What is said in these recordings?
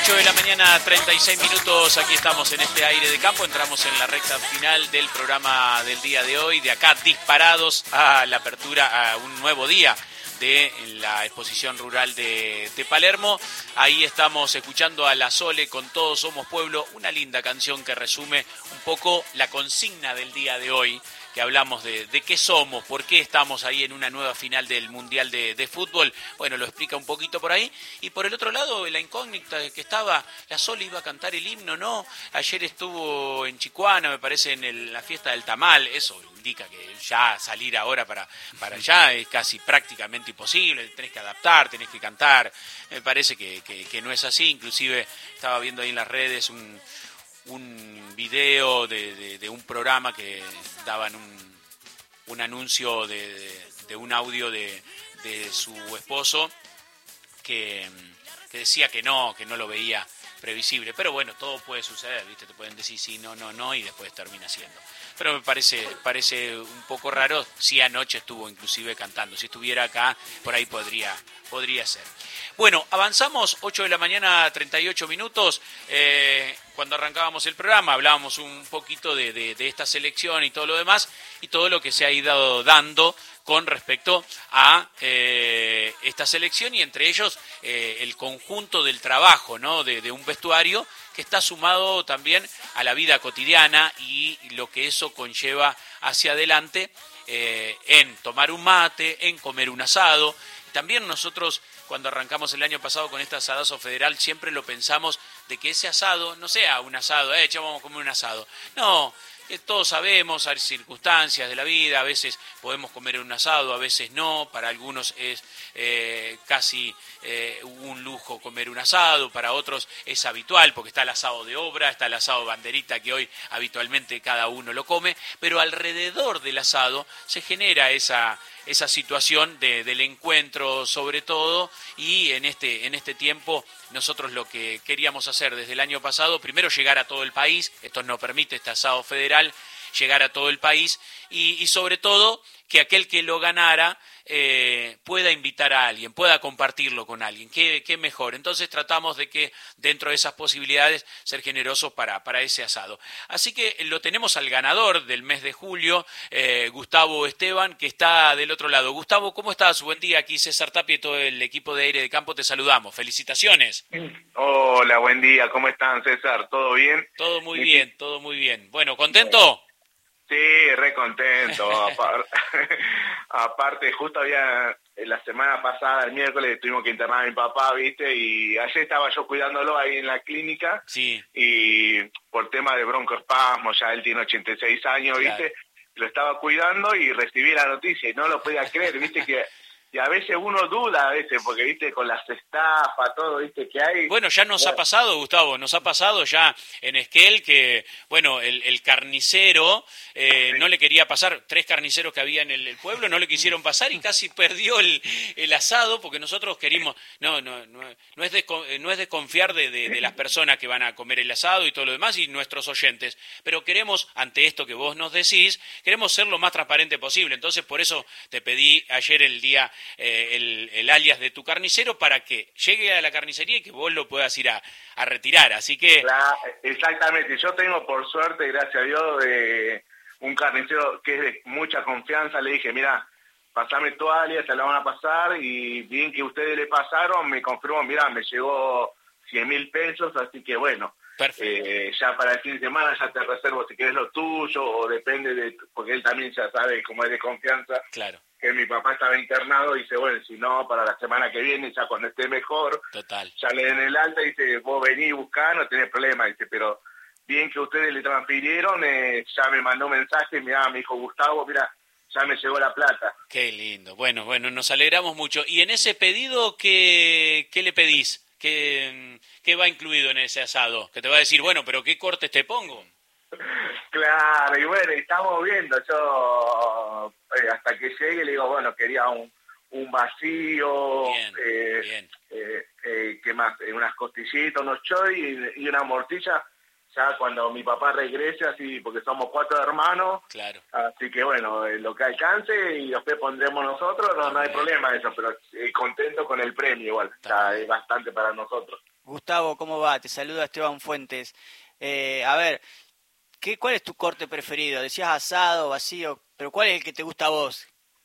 8 de la mañana, 36 minutos, aquí estamos en este aire de campo, entramos en la recta final del programa del día de hoy, de acá disparados a la apertura, a un nuevo día de la exposición rural de Palermo. Ahí estamos escuchando a La Sole con Todos Somos Pueblo, una linda canción que resume un poco la consigna del día de hoy, que hablamos de qué somos, por qué estamos ahí en una nueva final del Mundial de Fútbol. Bueno, lo explica un poquito por ahí. Y por el otro lado, la incógnita que estaba, La Sole iba a cantar el himno, ¿no? Ayer estuvo en Chicuana, me parece, en la fiesta del tamal. Eso indica que ya salir ahora para allá es casi prácticamente imposible. Tenés que adaptar, tenés que cantar. Me parece que no es así. Inclusive estaba viendo ahí en las redes un video de un programa que daban un anuncio de un audio de su esposo que decía que no lo veía previsible, pero bueno, todo puede suceder, ¿viste? Te pueden decir sí, no, y después termina siendo. Pero me parece un poco raro. Si anoche estuvo inclusive cantando, si estuviera acá, por ahí podría ser. Bueno, avanzamos, 8 de la mañana, 38 minutos. Cuando arrancábamos el programa hablábamos un poquito de esta selección y todo lo demás, y todo lo que se ha ido dando con respecto a esta selección, y entre ellos el conjunto del trabajo, ¿no? de un vestuario que está sumado también a la vida cotidiana y lo que eso conlleva hacia adelante, en tomar un mate, en comer un asado. También nosotros, cuando arrancamos el año pasado con este asadazo federal, siempre lo pensamos de que ese asado no sea un asado, ya vamos a comer un asado. No, todos sabemos, hay circunstancias de la vida, a veces podemos comer un asado, a veces no, para algunos es casi un lujo comer un asado, para otros es habitual, porque está el asado de obra, está el asado banderita que hoy habitualmente cada uno lo come, pero alrededor del asado se genera esa situación del encuentro sobre todo, y en este tiempo nosotros lo que queríamos hacer desde el año pasado, primero llegar a todo el país, esto nos permite este asado federal, llegar a todo el país y sobre todo que aquel que lo ganara pueda invitar a alguien, pueda compartirlo con alguien, qué mejor. Entonces tratamos de que dentro de esas posibilidades ser generosos para ese asado. Así que lo tenemos al ganador del mes de julio, Gustavo Esteban, que está del otro lado. Gustavo, ¿cómo estás? Buen día, aquí César Tapia y todo el equipo de Aire de Campo te saludamos. Felicitaciones. Hola, buen día, ¿cómo están, César? ¿Todo bien? Todo muy bien, todo muy bien. Bueno, ¿contento? Sí, re contento. Aparte, justo la semana pasada, el miércoles, tuvimos que internar a mi papá, ¿viste? Y ayer estaba yo cuidándolo ahí en la clínica. Sí. Y por tema de broncoespasmo, ya él tiene 86 años, ¿viste? Claro. Lo estaba cuidando y recibí la noticia y no lo podía creer, ¿viste? Y a veces uno duda, porque, viste, con las estafas, todo, viste, que hay. Bueno, ya nos ha pasado, Gustavo, nos ha pasado ya en Esquel que, bueno, el carnicero no le quería pasar, 3 carniceros que había en el pueblo no le quisieron pasar y casi perdió el asado, porque nosotros querimos, no es desconfiar de las personas que van a comer el asado y todo lo demás y nuestros oyentes, pero queremos, ante esto que vos nos decís, queremos ser lo más transparente posible. Entonces por eso te pedí ayer el día el alias de tu carnicero para que llegue a la carnicería y que vos lo puedas ir a retirar, así que... Claro, exactamente, yo tengo por suerte, gracias a Dios, un carnicero que es de mucha confianza. Le dije, mira, pasame tu alias, te la van a pasar, y bien que ustedes le pasaron, me confirmó, mira, me llegó 100.000 pesos, así que bueno, ya para el fin de semana ya te reservo si querés lo tuyo, o depende porque él también ya sabe cómo es de confianza. Claro. Que mi papá estaba internado, y dice, bueno, si no, para la semana que viene, ya cuando esté mejor, total, ya le den el alta, dice, vos venís, buscá, no tenés problema, dice, pero bien que ustedes le transfirieron, ya me mandó un mensaje, mirá, me dijo Gustavo, mira, ya me llegó la plata. Qué lindo, bueno, nos alegramos mucho. Y en ese pedido, ¿qué le pedís? ¿Qué va incluido en ese asado? Que te va a decir, bueno, pero ¿qué cortes te pongo? Claro, y bueno, estamos viendo, yo hasta que llegue le digo, bueno, quería un vacío, bien. ¿Qué más? Unas costillitas, unos choy y una morcilla, ya cuando mi papá regrese, así, porque somos 4 hermanos, claro. Así que bueno, lo que alcance y después pondremos nosotros, no hay problema eso, pero contento con el premio igual, ya es bastante para nosotros. Gustavo, ¿cómo va? Te saluda Esteban Fuentes. A ver, ¿cuál es tu corte preferido? Decías asado, vacío, pero ¿cuál es el que te gusta a vos?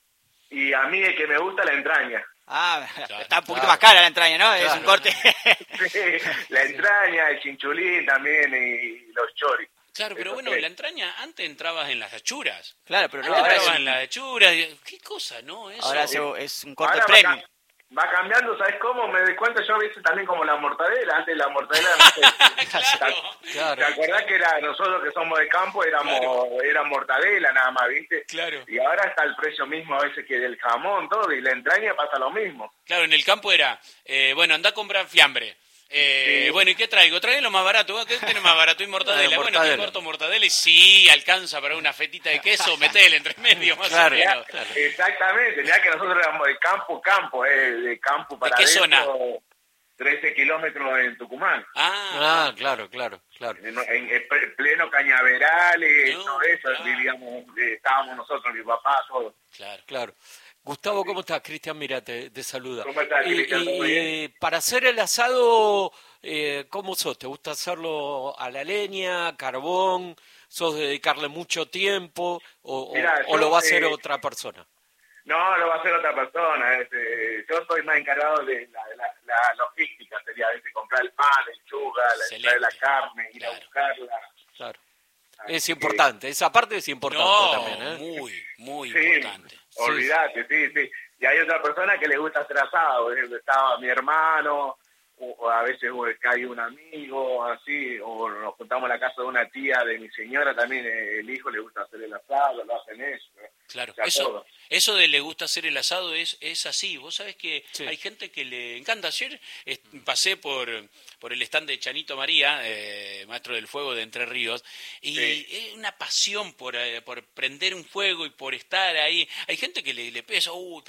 Y a mí el que me gusta la entraña. Ah, Claro, está un poquito más cara la entraña, ¿no? Claro. Es un corte. Sí, la entraña, el chinchulín también y los choris. Claro, pero Esos bueno, tres. la entraña, antes entrabas en las achuras. Claro, pero no, Antes ahora entrabas en las achuras. ¿Qué cosa, no? Eso. ahora es un corte Ahora premium. va cambiando, ¿sabes cómo? Me doy cuenta yo a veces también como la mortadela. Antes la mortadela, no sé, Claro, ¿te acordás que era nosotros que somos de campo era mortadela nada más, viste? claro. Y ahora está el precio mismo a veces que del jamón, todo, y la entraña pasa lo mismo. Claro, en el campo era, bueno, anda a comprar fiambre. Sí. Bueno, ¿y qué traigo? Trae lo más barato. ¿Qué tenés más barato? Y mortadela. Bueno, mortadela. te corto mortadela y sí, alcanza para una fetita de queso, metele entre medio, más Claro. o menos. Exactamente, ya que nosotros éramos de campo, de campo para qué adentro, zona? 13 kilómetros en Tucumán. Ah, Claro. En pleno cañaverales, No, todo eso, claro. vivíamos, estábamos nosotros, mi papá, todos. claro. Gustavo, ¿cómo estás? Cristian, mira, te saluda. ¿Cómo estás, Cristian? ¿Todo bien? Para hacer el asado, ¿cómo sos? ¿Te gusta hacerlo a la leña, carbón? ¿Sos de dedicarle mucho tiempo? Mirá, ¿O lo yo, va a hacer otra persona? No, lo va a hacer otra persona. Yo soy más encargado de la logística, sería comprar el pan, el chuga, traer la carne, ir a buscarla. Claro. Así Es que- importante, esa parte es importante No, también, ¿eh? muy Sí, importante. olvídate, sí. Y hay otra persona que le gusta hacer asado. Por ejemplo, estaba mi hermano, o a veces cae un amigo, así, o nos juntamos en la casa de una tía de mi señora, también el hijo le gusta hacer el asado, lo hacen eso. Claro, O sea, todo. eso de le gusta hacer el asado es así. Vos sabés que Sí. hay gente que le encanta. Ayer pasé por el stand de Chanito María, maestro del fuego de Entre Ríos, y Sí. es una pasión por prender un fuego y por estar ahí. Hay gente que le pesa,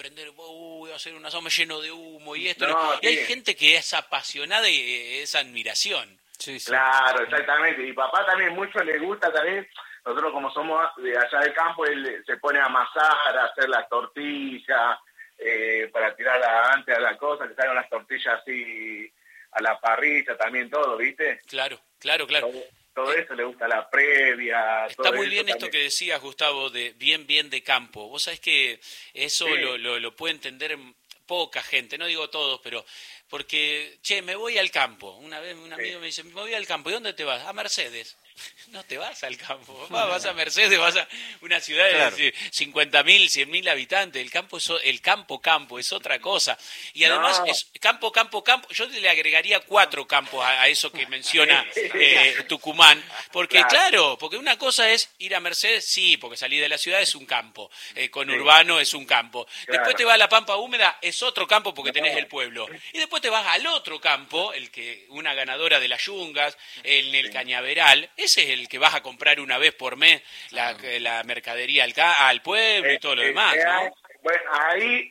voy a hacer un asado, me lleno de humo y esto. No, y hay sí. gente que es apasionada y es admiración. Sí. Claro, exactamente. Y papá también mucho le gusta también. Nosotros como somos de allá del campo, él se pone a amasar, a hacer las tortillas, para tirar antes a la cosa, que salgan las tortillas así a la parrilla también, todo, ¿viste? Claro. Todo eso le gusta la previa. Está todo muy eso bien esto también. que decías, Gustavo, de bien de campo. Vos sabés que eso Sí. lo puede entender poca gente, no digo todos, pero porque, me voy al campo. Una vez un amigo me dice, me voy al campo. ¿Y dónde te vas? A Mercedes. No te vas al campo, vas a Mercedes, vas a una ciudad de 50.000, 100.000 habitantes. El campo es otra cosa. Y además No. es campo. Yo le agregaría 4 campos a eso que menciona Tucumán. Porque claro, porque una cosa es ir a Mercedes, sí, porque salir de la ciudad es un campo. Conurbano es un campo. Claro. Después te vas a la Pampa Húmeda, es otro campo porque tenés el pueblo. Y después te vas al otro campo, una ganadora de las yungas, en el Cañaveral. Ese es el que vas a comprar una vez por mes la mercadería al pueblo y todo lo demás, ¿no? Bueno, ahí,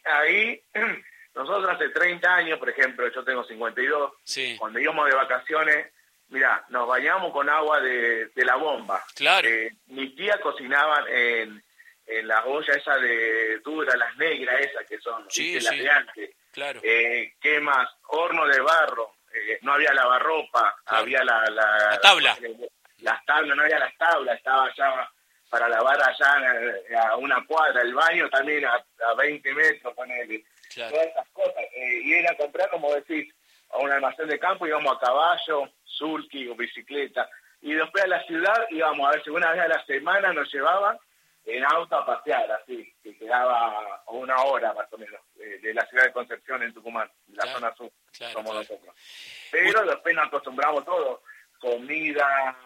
nosotros hace 30 años, por ejemplo, yo tengo 52, Sí. cuando íbamos de vacaciones, mira, nos bañamos con agua de la bomba. Claro. Mi tía cocinaba en las ollas esas de dura, las negras esas que son, Sí, ¿viste? Las sí. de antes. Claro. ¿Qué más? Horno de barro, no había lavarropa, Claro. había La tabla. las tablas, no había las tablas, estaba allá para lavar allá a una cuadra, el baño también a 20 metros, ponele, Claro. todas esas cosas. Y ir a comprar, como decís, a un almacén de campo, íbamos a caballo, sulky o bicicleta, y después a la ciudad íbamos a ver si una vez a la semana nos llevaban en auto a pasear, así, que quedaba 1 hora más o menos de la ciudad de Concepción en Tucumán, de la Claro, zona sur, claro, como claro. nosotros. Pero después nos acostumbramos todo, comida,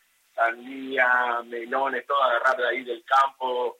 sandía, melones, todo agarrar de ahí del campo,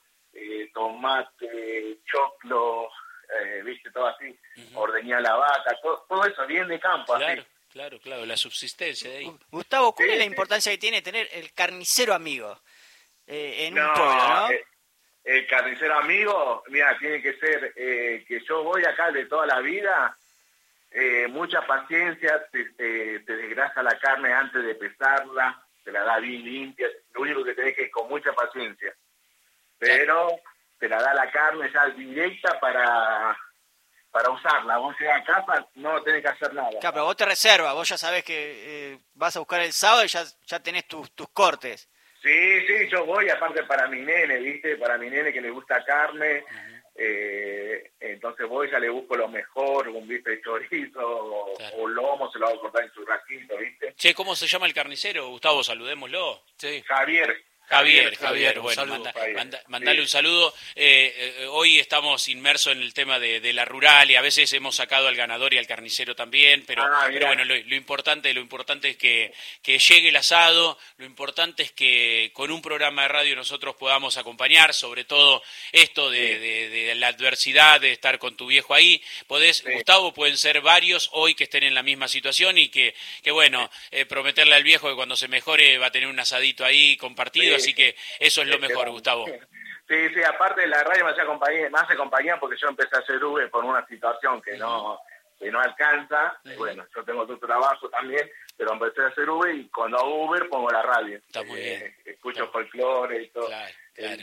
tomate, choclo, viste, todo así, ordeñar la vaca, todo eso bien de campo, así. Claro, la subsistencia de ahí. Gustavo, ¿cuál es la Sí. importancia que tiene tener el carnicero amigo en un No, pueblo, no? el carnicero amigo, mira, tiene que ser que yo voy acá de toda la vida, mucha paciencia, te desgrasa la carne antes de pesarla, te la da bien limpia, lo único que tenés que es con mucha paciencia, pero te la da la carne ya directa para para usarla. Vos llegás a casa, no tenés que hacer nada. Claro, pero vos te reservas, vos ya sabés que vas a buscar el sábado y ya tenés tus cortes. Sí, yo voy, aparte para mi nene, ¿viste? Para mi nene que le gusta carne, entonces voy, ya le busco lo mejor, un bife de chorizo o lomo, se lo hago cortar en su rasquito, ¿viste? Che, ¿cómo se llama el carnicero? Gustavo, saludémoslo. Sí. Javier, Bueno, saludo. mandale Sí. un saludo. Hoy estamos inmersos en el tema de la rural y a veces hemos sacado al ganador y al carnicero también, pero bueno, lo importante es que llegue el asado, lo importante es que con un programa de radio nosotros podamos acompañar, sobre todo esto de la adversidad, de estar con tu viejo ahí. Gustavo, pueden ser varios hoy que estén en la misma situación y que bueno, prometerle al viejo que cuando se mejore va a tener un asadito ahí compartido. Así que eso es lo mejor, Gustavo. Sí, aparte la radio me hace compañía porque yo empecé a hacer Uber por una situación que no alcanza. Bueno, yo tengo otro trabajo también, pero empecé a hacer Uber y cuando hago Uber pongo la radio. Está muy bien. Escucho folclore y todo. Claro.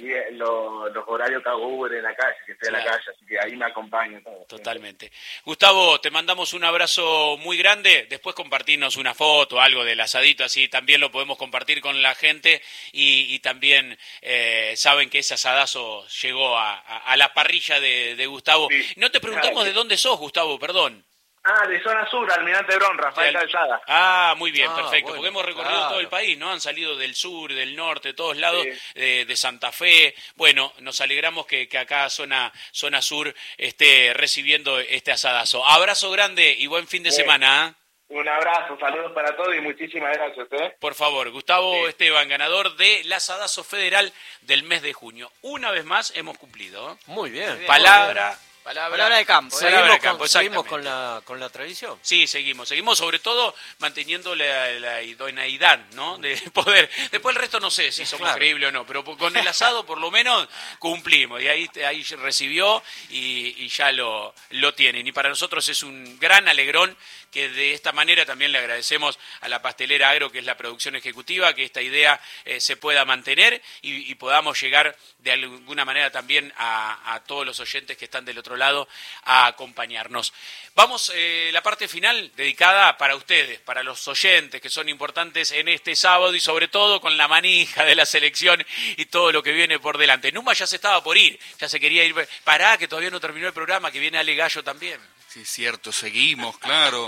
Los horarios que hago Uber en la calle, que estoy en la calle, así que ahí me acompaño todo. Totalmente. Gustavo, te mandamos un abrazo muy grande. Después compartirnos una foto, algo del asadito, así también lo podemos compartir con la gente y también saben que ese asadazo llegó a la parrilla de Gustavo. Sí. No te preguntamos de dónde sos, Gustavo, perdón. De zona sur, Almirante Brón, Rafael Calzada. Muy bien, perfecto, bueno, porque hemos recorrido todo el país, ¿no? Han salido del sur, del norte, de todos lados, de Santa Fe. Bueno, nos alegramos que acá zona sur esté recibiendo este asadazo. Abrazo grande y buen fin de semana. Un abrazo, saludos para todos y muchísimas gracias. Por favor, Gustavo Esteban, ganador del asadazo federal del mes de junio. Una vez más hemos cumplido. Muy bien. Palabra de campo. Seguimos con la tradición. Sí, seguimos sobre todo manteniendo la idoneidad, ¿no? De poder. Después el resto no sé si somos creíbles o no, pero con el asado por lo menos cumplimos y ahí recibió y ya lo tienen. Y para nosotros es un gran alegrón que de esta manera también le agradecemos a la Pastelera Agro, que es la producción ejecutiva, que esta idea se pueda mantener y podamos llegar de alguna manera también a todos los oyentes que están del otro lado a acompañarnos. Vamos, la parte final dedicada para ustedes, para los oyentes que son importantes en este sábado y sobre todo con la manija de la selección y todo lo que viene por delante. Numa ya se estaba por ir, ya se quería ir. Pará, que todavía no terminó el programa, que viene Ale Gallo también. Sí, cierto, seguimos, claro.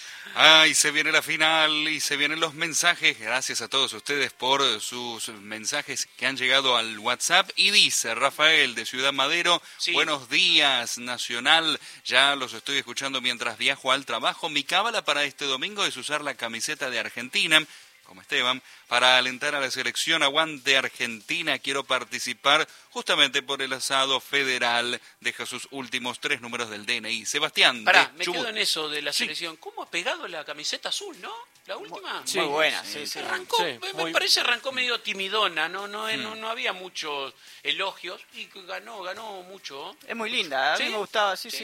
Se viene la final y se vienen los mensajes. Gracias a todos ustedes por sus mensajes que han llegado al WhatsApp. Y dice Rafael de Ciudad Madero, buenos días, Nacional. Ya los estoy escuchando mientras viajo al trabajo. Mi cábala para este domingo es usar la camiseta de Argentina, como Esteban, para alentar a la selección. Aguante Argentina, quiero participar justamente por el asado federal. Deja sus últimos 3 números del DNI. Sebastián, me quedo en eso de la selección. ¿Cómo ha pegado la camiseta azul, no? La última. Muy buena, Arrancó, me parece arrancó medio timidona, no había muchos elogios y ganó mucho. Es muy linda, a mí me gustaba, sí.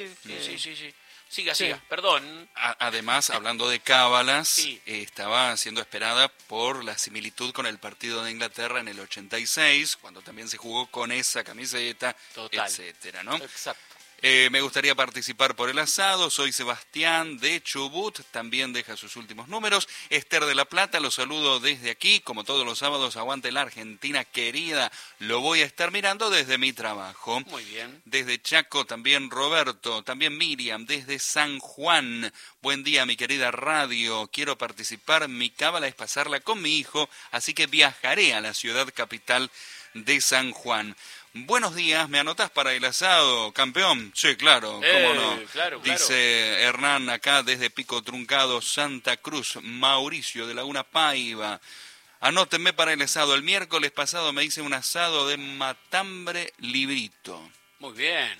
Siga, perdón. Además, hablando de cábalas, estaba siendo esperada por la similitud con el partido de Inglaterra en el 86, cuando también se jugó con esa camiseta, etcétera, ¿no? Exacto. Me gustaría participar por el asado. Soy Sebastián de Chubut, también deja sus últimos números. Esther de la Plata, los saludo desde aquí, como todos los sábados. Aguante la Argentina querida, lo voy a estar mirando desde mi trabajo. Muy bien. Desde Chaco también Roberto, también Miriam, desde San Juan. Buen día, mi querida radio, quiero participar. Mi cábala es pasarla con mi hijo, así que viajaré a la ciudad capital de San Juan. Buenos días, ¿me anotás para el asado, campeón? Sí, claro, cómo no. Claro. Dice Hernán acá desde Pico Truncado, Santa Cruz, Mauricio de Laguna Paiva. Anótenme para el asado. El miércoles pasado me hice un asado de matambre librito. Muy bien.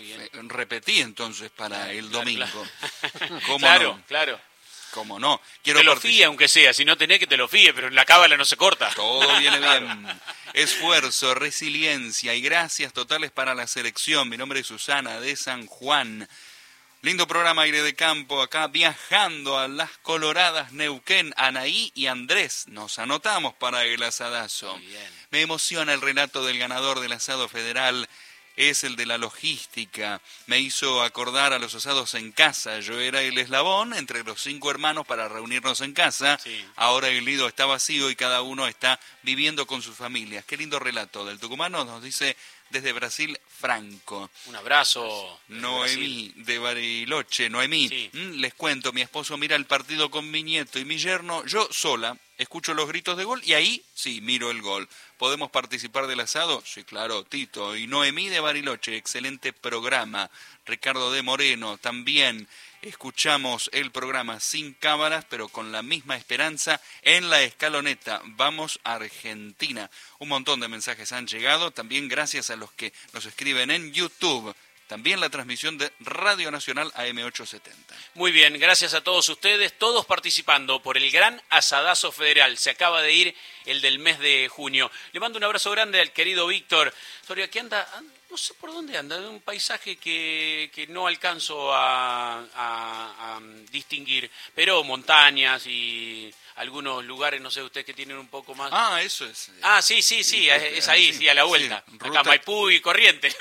Repetí entonces para el domingo. Claro. ¿Cómo no? Claro. ¿Cómo no? Te lo fíe, aunque sea, si no tenés que te lo fíe, pero en la cábala no se corta. Todo viene bien. Esfuerzo, resiliencia y gracias totales para la selección. Mi nombre es Susana de San Juan. Lindo programa Aire de Campo, acá viajando a las Coloradas, Neuquén. Anaí y Andrés, nos anotamos para el asadazo. Me emociona el relato del ganador del asado federal. es el de la logística. Me hizo acordar a los asados en casa. Yo era el eslabón entre los 5 hermanos para reunirnos en casa. Sí. Ahora el nido está vacío y cada uno está viviendo con sus familias. Qué lindo relato del tucumano, nos dice desde Brasil, Franco. Un abrazo. desde Noemí Brasil. de Bariloche. Noemí, Sí. les cuento, mi esposo mira el partido con mi nieto y mi yerno. Yo sola escucho los gritos de gol y ahí sí miro el gol. ¿Podemos participar del asado? Sí, claro, Tito. Y Noemí de Bariloche, excelente programa. Ricardo de Moreno, también escuchamos el programa sin cámaras, pero con la misma esperanza en la escaloneta. Vamos a Argentina. Un montón de mensajes han llegado, también gracias a los que nos escriben en YouTube. También la transmisión de Radio Nacional AM870. Muy bien, gracias a todos ustedes, todos participando por el gran asadazo federal. Se acaba de ir el del mes de junio. Le mando un abrazo grande al querido Víctor. Sobre aquí anda, no sé por dónde anda, de un paisaje que no alcanzo a distinguir, pero montañas y algunos lugares, no sé, ustedes que tienen un poco más... Ah, eso es. Ah, sí, es ahí, sí, a la vuelta. Sí, Acá ruta- Maipú y Corrientes.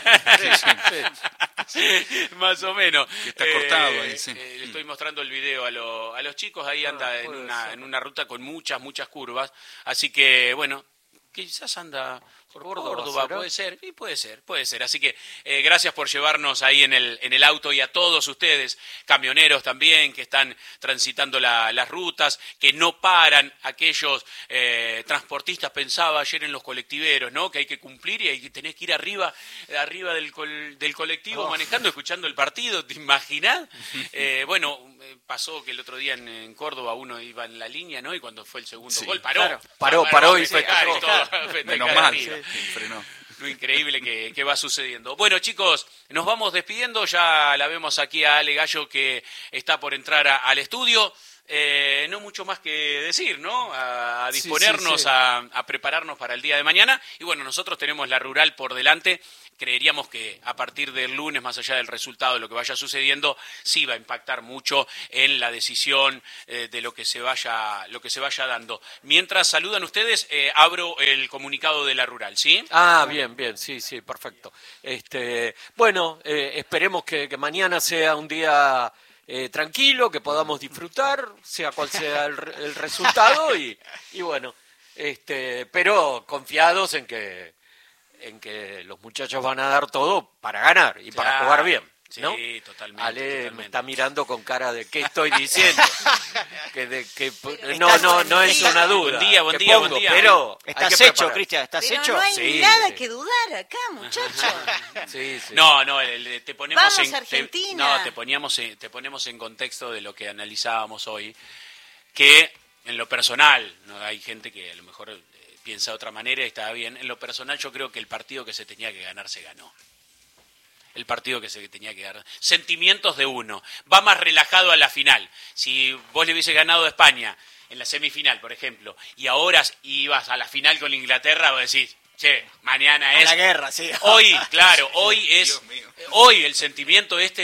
Más o menos. Que está cortado ahí, sí. Le estoy mostrando el video a los chicos, ahí anda en una ruta con muchas curvas. Así que, bueno, quizás anda por Córdoba, ¿será? puede ser, y puede ser. Así que gracias por llevarnos ahí en el auto y a todos ustedes, camioneros también, que están transitando las rutas, que no paran, aquellos transportistas, pensaba ayer en los colectiveros, ¿no? Que hay que cumplir y hay que tenés que ir arriba del colectivo manejando, escuchando el partido, ¿te imaginás? Pasó que el otro día en Córdoba uno iba en la línea, ¿no? Y cuando fue el segundo gol, paró. Claro. Paró y festejar festejó. y todo, festejar Menos mal, arriba. frenó. Lo increíble que va sucediendo. Bueno, chicos, nos vamos despidiendo. Ya la vemos aquí a Ale Gallo, que está por entrar al estudio. No mucho más que decir, ¿no? A disponernos, sí. A prepararnos para el día de mañana. Y bueno, nosotros tenemos la rural por delante. Creeríamos que a partir del lunes, más allá del resultado de lo que vaya sucediendo, sí va a impactar mucho en la decisión de lo que se vaya dando. Mientras saludan ustedes, abro el comunicado de la rural, ¿sí? Ah, bien, sí, perfecto. Bueno, esperemos que mañana sea un día tranquilo, que podamos disfrutar, sea cual sea el resultado, y bueno, pero confiados en que los muchachos van a dar todo para ganar y para Claro. jugar bien, ¿no? Sí, totalmente. Ale me totalmente. está mirando con cara de ¿qué estoy diciendo? No es una duda. Buen que día, pongo, buen día. pero hay Estás que hecho, preparar. Cristian, estás Pero hecho. no hay Sí, nada sí. que dudar acá, muchachos. Sí. No, te ponemos Vamos, en Argentina. te ponemos en contexto de lo que analizábamos hoy, que en lo personal, no hay gente que a lo mejor piensa de otra manera y está bien. En lo personal yo creo que el partido que se tenía que ganar se ganó. El partido que se tenía que ganar. Sentimientos de uno. Va más relajado a la final. Si vos le hubiese ganado a España en la semifinal, por ejemplo, y ahora ibas a la final con Inglaterra, vos decís, che, mañana A es... la guerra, sí. Hoy, claro, hoy es... Dios mío. Hoy el sentimiento es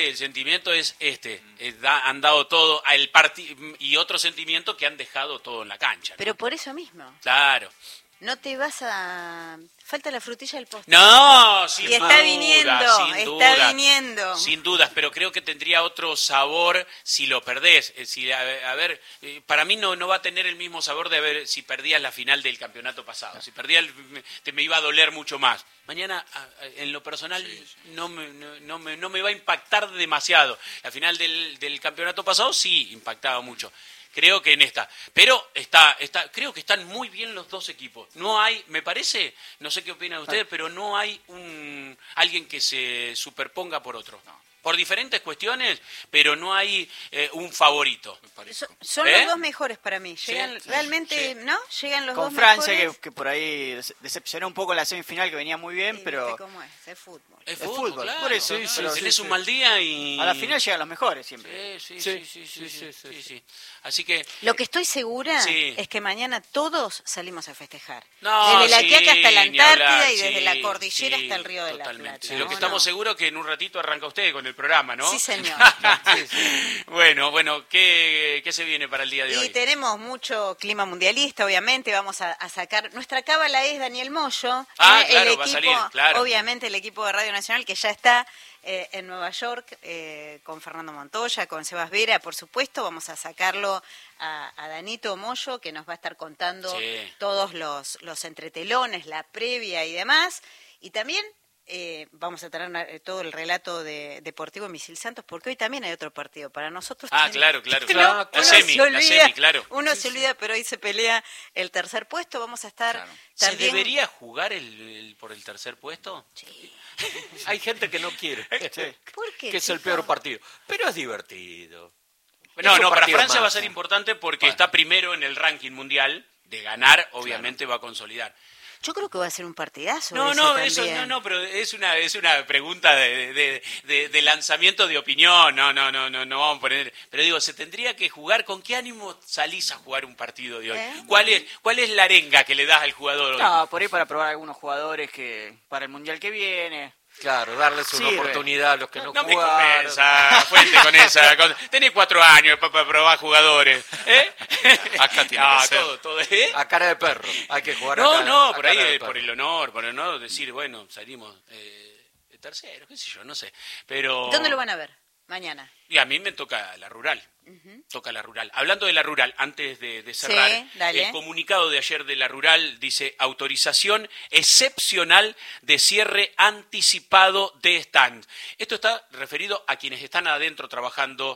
han dado todo al partido y otro sentimiento que han dejado todo en la cancha, ¿no? Pero por eso mismo, Claro. no te vas a... Falta la frutilla del postre. No, sin Y está duda, viniendo, viniendo. Sin dudas, pero creo que tendría otro sabor si lo perdés. Para mí no va a tener el mismo sabor de si perdías la final del campeonato pasado. Si perdías, me iba a doler mucho más. Mañana, en lo personal, no me va a impactar demasiado. La final del campeonato pasado sí impactaba mucho. Creo que en esta. Pero creo que están muy bien los dos equipos. No hay, me parece, no sé qué opinan ustedes, pero no hay alguien que se superponga por otro. Por diferentes cuestiones, pero no hay un favorito. Son ¿Eh? los dos mejores para mí. Llegan Sí, realmente, sí. ¿no? Llegan los Con dos Francia, mejores. que por ahí decepcionó un poco la semifinal, que venía muy bien, Sí, pero ¿viste cómo es fútbol. Es fútbol, claro. por eso, Sí, pero tenés sí, un sí. mal día y... a la final llegan los mejores siempre. Sí. Así que... Lo que estoy segura Sí. es que mañana todos salimos a festejar. No, desde la sí, Quiaca hasta la ni Antártida hablar, y desde sí, la cordillera sí, hasta el Río de la totalmente. Plata. Lo que No, estamos no. seguros es que en un ratito arranca usted con el programa, ¿no? Sí, señor. Sí, sí. Bueno, ¿qué se viene para el día de Y hoy? tenemos mucho clima mundialista, obviamente, vamos a sacar... Nuestra cábala es Daniel Moyo, Claro, va a salir, claro. Obviamente el equipo de Radio Nacional que ya está en Nueva York, con Fernando Montoya, con Sebas Vera, por supuesto, vamos a sacarlo a Danito Moyo, que nos va a estar contando Sí. todos los entretelones, la previa y demás, y también... vamos a tener todo el relato deportivo en Misil Santos, porque hoy también hay otro partido para nosotros. Claro. Uno La se semi, olvida, claro. Uno se olvida, pero hoy se pelea el tercer puesto. Vamos a estar Claro. ¿Se también... debería jugar por el tercer puesto? Sí. Hay gente que no quiere, ¿Por qué, que es el chico? peor partido. Pero es divertido. No, Es un para partido Francia más, va a ser ¿no? importante porque está primero en el ranking mundial. De ganar, obviamente va a consolidar. Yo creo que va a ser un partidazo. No, pero es una pregunta de lanzamiento de opinión. No vamos a poner. Pero digo, se tendría que jugar. ¿Con qué ánimo salís a jugar un partido de hoy? ¿Cuál es la arenga que le das al jugador hoy? No, por ahí para probar algunos jugadores que para el Mundial que viene. Claro, darles una Sirve. oportunidad a los que no No me jugaron. convenza, Fuente, con esa cosa. Tenés 4 años para probar jugadores. Acá tiene que ser. Todo, A cara de perro. Hay que jugar a cara, No, a por cara ahí de por perro. el honor, decir, bueno, salimos tercero, qué sé yo, no sé. Pero ¿Dónde lo van a ver? Mañana. Y a mí me toca la rural. Toca la rural. Hablando de la rural, antes de cerrar, Sí, dale. el comunicado de ayer de la rural dice autorización excepcional de cierre anticipado de stand. Esto está referido a quienes están adentro trabajando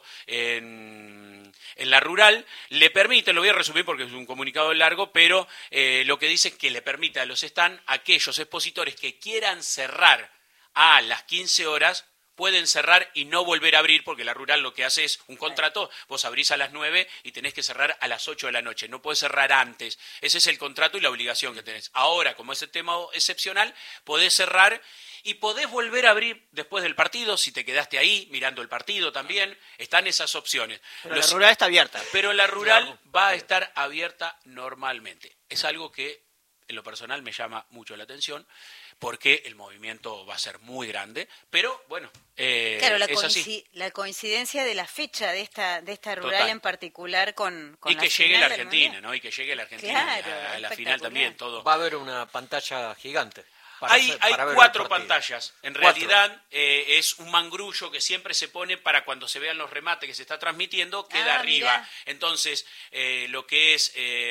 en la rural. Le permite, lo voy a resumir porque es un comunicado largo, pero lo que dice es que le permite a los stand, a aquellos expositores que quieran cerrar a las 15 horas, pueden cerrar y no volver a abrir, porque la rural lo que hace es un contrato, vos abrís a las 9 y tenés que cerrar a las 8 de la noche, no podés cerrar antes. Ese es el contrato y la obligación que tenés. Ahora, como es el tema excepcional, podés cerrar y podés volver a abrir después del partido, si te quedaste ahí mirando el partido también, están esas opciones. Pero la rural está abierta. Pero la rural va a estar abierta normalmente. Es algo que en lo personal me llama mucho la atención, porque el movimiento va a ser muy grande, pero bueno, Claro, es así. la coincidencia de la fecha de esta rural Total. en particular con Y la que llegue final la del Argentina, Mundial. ¿no? Y que llegue la Argentina Claro, a la final espectacular. también, todo. Va a haber una pantalla gigante. Hay para ver el 4 partido. pantallas. En 4. realidad es un mangrullo que siempre se pone para cuando se vean los remates que se está transmitiendo, queda arriba. Mirá. Entonces, lo que es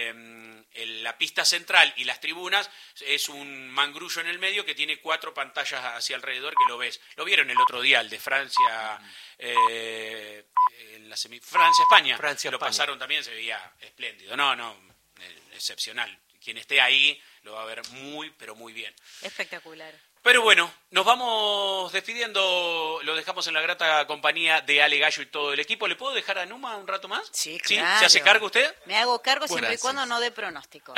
la pista central y las tribunas es un mangrullo en el medio que tiene 4 pantallas hacia alrededor que lo ves. Lo vieron el otro día, el de Francia, en la Francia-España. Francia-España. Lo pasaron también, se veía espléndido. Excepcional. Quien esté ahí lo va a ver muy, pero muy bien. Espectacular. Pero bueno, nos vamos despidiendo, lo dejamos en la grata compañía de Ale Gallo y todo el equipo. ¿Le puedo dejar a Numa un rato más? Sí, claro. ¿Se hace cargo usted? Me hago cargo siempre y Gracias. cuando no dé pronóstico.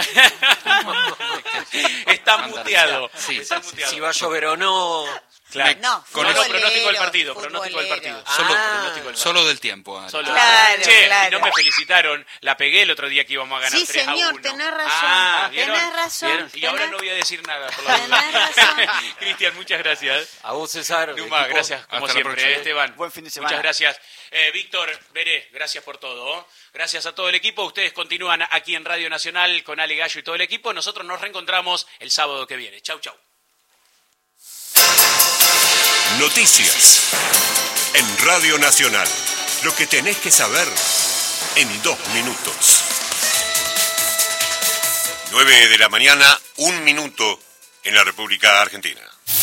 Está muteado. Sí, Está sí, sí. muteado. Si va a llover o no. Claro. No, Con No, eso- pronóstico del futbolero, partido, pronóstico del partido. futbolero. Pronóstico del Solo del tiempo. Ale. Solo. Claro, Che, claro. y no me felicitaron. La pegué el otro día que íbamos a ganar Sí, 3-1. señor, tenés razón. ¿vieron? Tenés razón, ¿Vieron? Y ahora tenés- no voy a decir nada. Por la duda. Tenés razón. Cristian, muchas gracias. A vos, César. Numa, equipo. gracias como Hasta la siempre, próxima. Esteban. Buen fin de semana. Muchas gracias. Víctor, Veré, gracias por todo. Gracias a todo el equipo. Ustedes continúan aquí en Radio Nacional con Ale Gallo y todo el equipo. Nosotros nos reencontramos el sábado que viene. Chau, chau. Noticias en Radio Nacional. Lo que tenés que saber en 2 minutos. 9 de la mañana, 1 minuto en la República Argentina.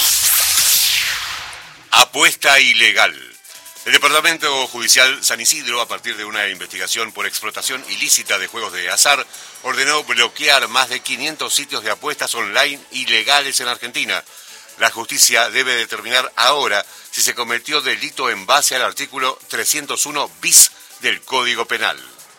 Apuesta ilegal. El Departamento Judicial San Isidro, a partir de una investigación por explotación ilícita de juegos de azar, ordenó bloquear más de 500 sitios de apuestas online ilegales en Argentina. La justicia debe determinar ahora si se cometió delito en base al artículo 301 bis del Código Penal.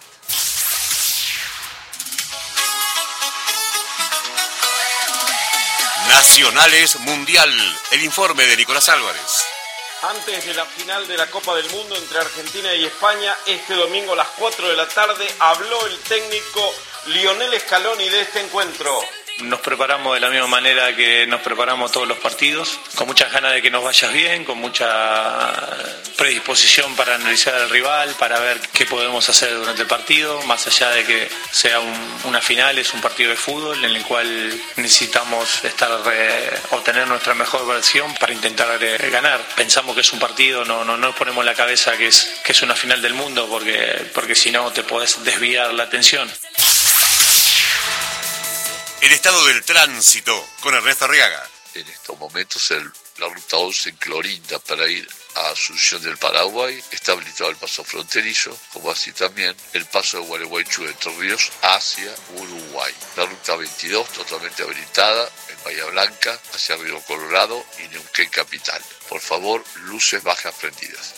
Nacionales Mundial. El informe de Nicolás Álvarez. Antes de la final de la Copa del Mundo entre Argentina y España, este domingo a las 4 de la tarde, habló el técnico Lionel Scaloni de este encuentro. Nos preparamos de la misma manera que nos preparamos todos los partidos, con muchas ganas de que nos vaya bien, con mucha predisposición para analizar al rival, para ver qué podemos hacer durante el partido, más allá de que sea una final, es un partido de fútbol en el cual necesitamos obtener nuestra mejor versión para intentar ganar. Pensamos que es un partido, no nos ponemos en la cabeza que es una final del mundo, porque si no te podés desviar la atención. El estado del tránsito con Ernesto Arriaga. En estos momentos la ruta 11 en Clorinda para ir a Asunción del Paraguay está habilitado el paso fronterizo, como así también el paso de Gualeguaychú de Entre Ríos hacia Uruguay. La ruta 22 totalmente habilitada en Bahía Blanca hacia Río Colorado y Neuquén Capital. Por favor, luces bajas prendidas.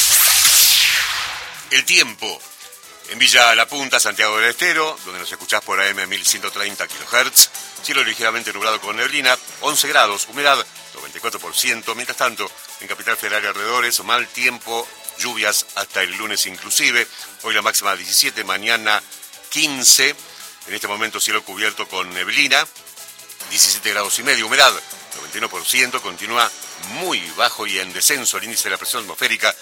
El tiempo. En Villa La Punta, Santiago del Estero, donde nos escuchás por AM 1130 kHz, cielo ligeramente nublado con neblina, 11 grados, humedad 94%. Mientras tanto, en Capital Federal y alrededores, mal tiempo, lluvias hasta el lunes inclusive. Hoy la máxima 17, mañana 15. En este momento cielo cubierto con neblina, 17 grados y medio, humedad 91%, continúa muy bajo y en descenso el índice de la presión atmosférica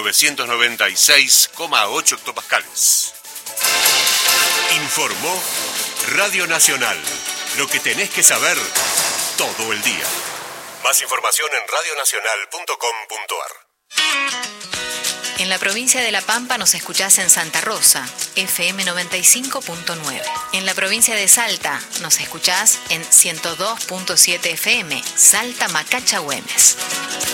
996,8 hectopascales. Informó Radio Nacional. Lo que tenés que saber todo el día. Más información en radionacional.com.ar. En la provincia de La Pampa nos escuchás en Santa Rosa, FM 95.9. En la provincia de Salta nos escuchás en 102.7 FM, Salta Macacha Güemes.